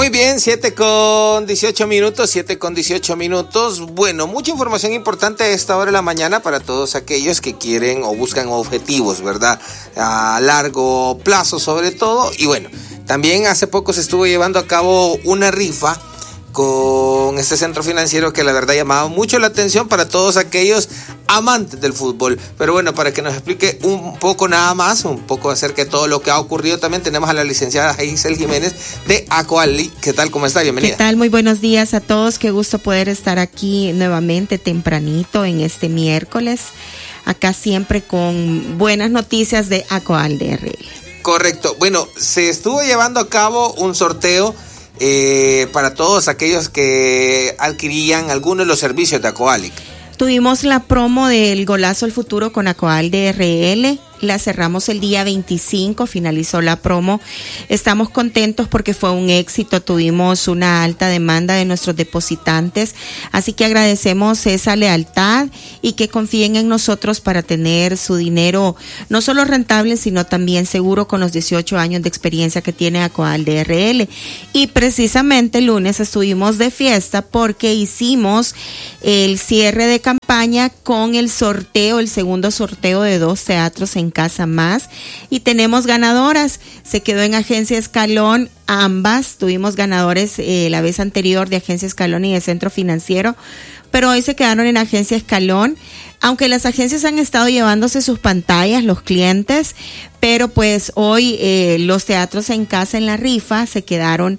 Muy bien, 7:18 minutos. Bueno, mucha información importante a esta hora de la mañana para todos aquellos que quieren o buscan objetivos, ¿verdad? A largo plazo sobre todo. Y bueno, también hace poco se estuvo llevando a cabo una rifa con este centro financiero que la verdad llamaba mucho la atención para todos aquellos amantes del fútbol. Pero bueno, para que nos explique un poco nada más, un poco acerca de todo lo que ha ocurrido, también tenemos a la licenciada Giselle Jiménez de Acoali. ¿Qué tal? ¿Cómo está? Bienvenida. ¿Qué tal? Muy buenos días a todos. Qué gusto poder estar aquí nuevamente tempranito en este miércoles. Acá siempre con buenas noticias de Acoal DRL. Correcto. Bueno, se estuvo llevando a cabo un sorteo para todos aquellos que adquirían algunos de los servicios de Acoalic. Tuvimos la promo del Golazo al Futuro con Acoal DRL. La cerramos el día 25, finalizó la promo. Estamos contentos porque fue un éxito, tuvimos una alta demanda de nuestros depositantes, así que agradecemos esa lealtad y que confíen en nosotros para tener su dinero no solo rentable, sino también seguro con los 18 años de experiencia que tiene Acoal DRL. Y precisamente el lunes estuvimos de fiesta porque hicimos el cierre de campaña con el sorteo, el segundo sorteo de 2 teatros en Casa Más, y tenemos ganadoras. Se quedó en Agencia Escalón ambas, tuvimos ganadores la vez anterior de Agencia Escalón y de Centro Financiero, pero hoy se quedaron en Agencia Escalón, aunque las agencias han estado llevándose sus pantallas, los clientes, pero pues hoy los teatros en casa en la rifa se quedaron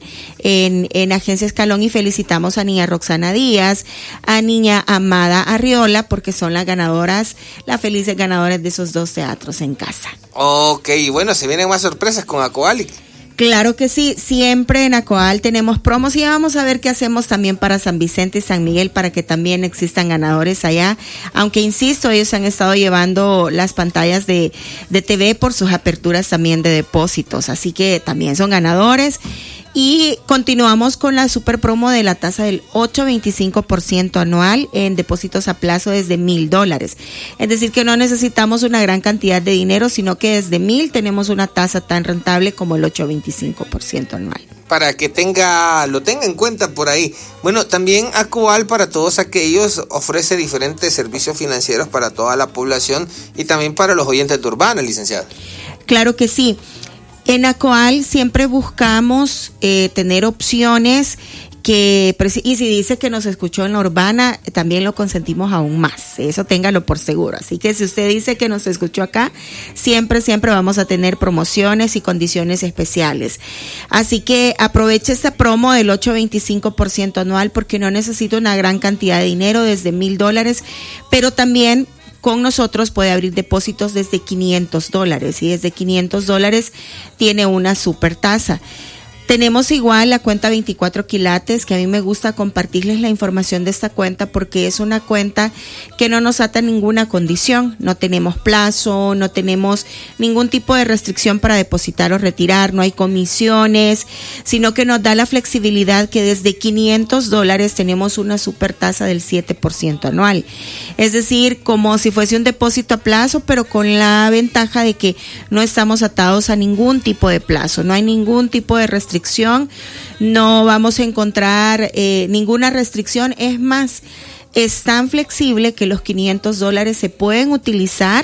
en Agencia Escalón, y felicitamos a niña Roxana Díaz, a niña Amada Arriola, porque son las ganadoras, las felices ganadoras de esos 2 teatros en casa. Ok, bueno, se vienen más sorpresas con Acoalic. Claro que sí, siempre en Acoal tenemos promos y vamos a ver qué hacemos también para San Vicente y San Miguel para que también existan ganadores allá, aunque insisto, ellos han estado llevando las pantallas de TV por sus aperturas también de depósitos, así que también son ganadores. Y continuamos con la super promo de la tasa del 8.25% anual en depósitos a plazo desde $1,000. Es decir, que no necesitamos una gran cantidad de dinero, sino que desde 1,000 tenemos una tasa tan rentable como el 8.25% anual. Para que lo tenga en cuenta por ahí. Bueno, también Acoal para todos aquellos ofrece diferentes servicios financieros para toda la población y también para los oyentes de Urbana, licenciada. Claro que sí. En Acoal siempre buscamos tener opciones y si dice que nos escuchó en la Urbana, también lo consentimos aún más, eso téngalo por seguro. Así que si usted dice que nos escuchó acá, siempre vamos a tener promociones y condiciones especiales. Así que aproveche esta promo del 8.25% anual, porque no necesita una gran cantidad de dinero, desde $1,000, pero también con nosotros puede abrir depósitos desde $500, y desde $500 tiene una super tasa. Tenemos igual la cuenta 24 quilates, que a mí me gusta compartirles la información de esta cuenta porque es una cuenta que no nos ata ninguna condición, no tenemos plazo, no tenemos ningún tipo de restricción para depositar o retirar, no hay comisiones, sino que nos da la flexibilidad que desde $500 tenemos una super tasa del 7% anual. Es decir, como si fuese un depósito a plazo, pero con la ventaja de que no estamos atados a ningún tipo de plazo, no hay ningún tipo de restricción, no vamos a encontrar ninguna restricción. Es más, es tan flexible que los $500 se pueden utilizar,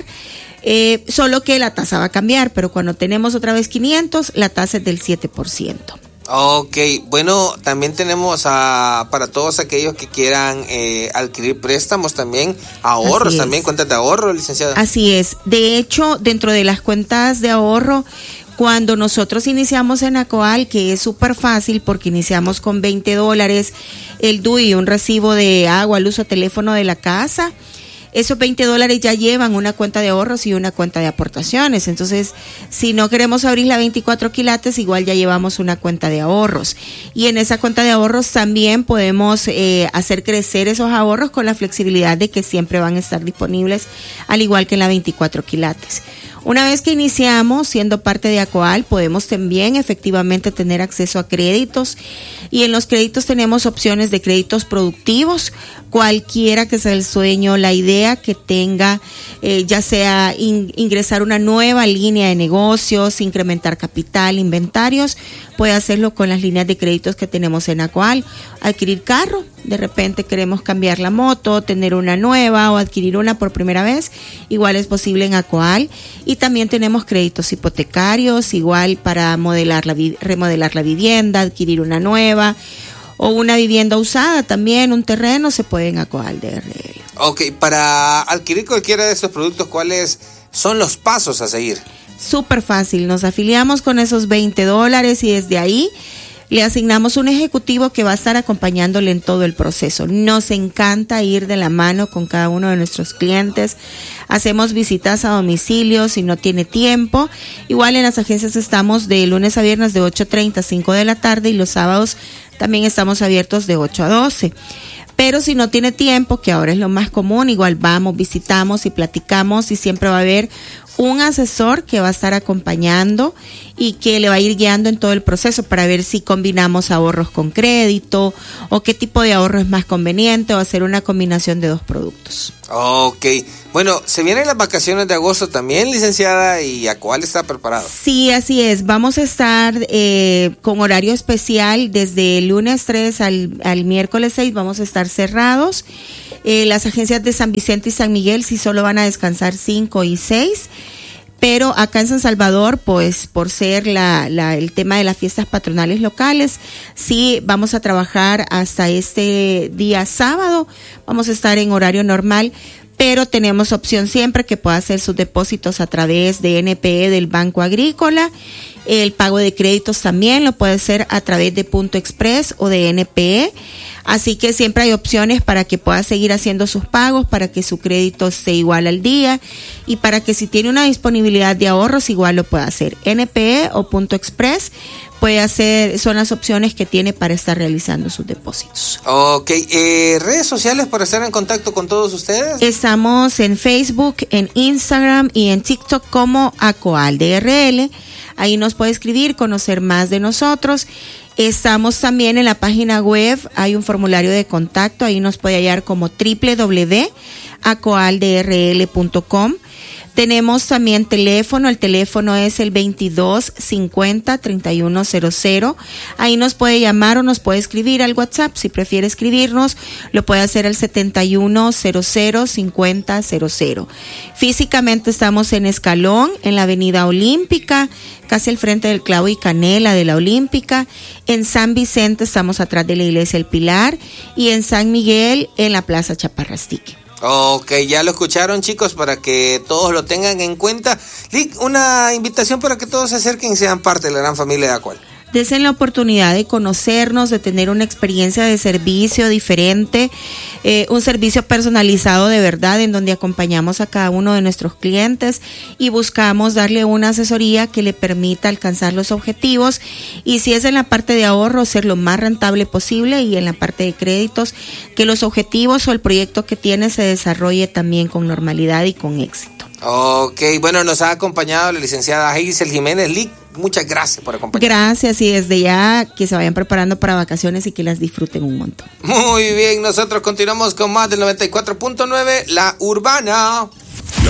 solo que la tasa va a cambiar, pero cuando tenemos otra vez 500, la tasa es del 7%. Ok, bueno, también tenemos para todos aquellos que quieran adquirir préstamos también, ahorros también, cuentas de ahorro, licenciada. Así es, de hecho, dentro de las cuentas de ahorro, cuando nosotros iniciamos en Acoal, que es súper fácil porque iniciamos con $20, el DUI, un recibo de agua, luz o teléfono de la casa, esos $20 ya llevan una cuenta de ahorros y una cuenta de aportaciones. Entonces, si no queremos abrir la 24 quilates, igual ya llevamos una cuenta de ahorros. Y en esa cuenta de ahorros también podemos hacer crecer esos ahorros con la flexibilidad de que siempre van a estar disponibles, al igual que en la 24 quilates. Una vez que iniciamos siendo parte de Acoal, podemos también efectivamente tener acceso a créditos, y en los créditos tenemos opciones de créditos productivos, cualquiera que sea el sueño, la idea que tenga, ya sea ingresar una nueva línea de negocios, incrementar capital, inventarios, puede hacerlo con las líneas de créditos que tenemos en Acoal. Adquirir carro, de repente queremos cambiar la moto, tener una nueva o adquirir una por primera vez, igual es posible en Acoal. Y también tenemos créditos hipotecarios, igual para remodelar la vivienda, adquirir una nueva o una vivienda usada también, un terreno, se puede en Acoal DRL. Ok, para adquirir cualquiera de estos productos, ¿cuáles son los pasos a seguir? Súper fácil, nos afiliamos con esos $20 y desde ahí le asignamos un ejecutivo que va a estar acompañándole en todo el proceso. Nos encanta ir de la mano con cada uno de nuestros clientes. Hacemos visitas a domicilio si no tiene tiempo. Igual en las agencias estamos de lunes a viernes de 8:30 a 5 de la tarde y los sábados también estamos abiertos de 8 a 12. Pero si no tiene tiempo, que ahora es lo más común, igual vamos, visitamos y platicamos y siempre va a haber un asesor que va a estar acompañando y que le va a ir guiando en todo el proceso para ver si combinamos ahorros con crédito o qué tipo de ahorro es más conveniente o hacer una combinación de dos productos. Ok, bueno, se vienen las vacaciones de agosto también, licenciada, y Acoal está preparado. Sí, así es, vamos a estar con horario especial desde el lunes 3 al miércoles 6, vamos a estar cerrados. Las agencias de San Vicente y San Miguel sí solo van a descansar 5 y 6. Pero acá en San Salvador, pues por ser el tema de las fiestas patronales locales, sí vamos a trabajar hasta este día sábado, vamos a estar en horario normal, pero tenemos opción siempre que pueda hacer sus depósitos a través de NPE del Banco Agrícola. El pago de créditos también lo puede hacer a través de Punto Express o de NPE. Así que siempre hay opciones para que pueda seguir haciendo sus pagos, para que su crédito esté igual al día y para que si tiene una disponibilidad de ahorros igual lo pueda hacer. NPE o Punto Express puede hacer, son las opciones que tiene para estar realizando sus depósitos. Ok, ¿redes sociales para estar en contacto con todos ustedes? Estamos en Facebook, en Instagram y en TikTok como Acoal DRL. Ahí nos puede escribir, conocer más de nosotros. Estamos también en la página web, hay un formulario de contacto, ahí nos puede hallar como www.acoaldrl.com. Tenemos también teléfono, el teléfono es el 2250-3100. Ahí nos puede llamar o nos puede escribir al WhatsApp. Si prefiere escribirnos, lo puede hacer al 7100-5000. Físicamente estamos en Escalón, en la Avenida Olímpica, casi al frente del Clavo y Canela de la Olímpica. En San Vicente estamos atrás de la Iglesia El Pilar y en San Miguel en la Plaza Chaparrastique. Ok, ya lo escucharon, chicos, para que todos lo tengan en cuenta. Lic, una invitación para que todos se acerquen y sean parte de la gran familia de Acoal. Desen la oportunidad de conocernos, de tener una experiencia de servicio diferente, un servicio personalizado de verdad en donde acompañamos a cada uno de nuestros clientes y buscamos darle una asesoría que le permita alcanzar los objetivos y si es en la parte de ahorro ser lo más rentable posible y en la parte de créditos que los objetivos o el proyecto que tiene se desarrolle también con normalidad y con éxito. Ok, bueno, nos ha acompañado la licenciada Hazel Jiménez. Lic, muchas gracias por acompañarnos. Gracias y desde ya que se vayan preparando para vacaciones y que las disfruten un montón. Muy bien, nosotros continuamos con más del 94.9, La Urbana.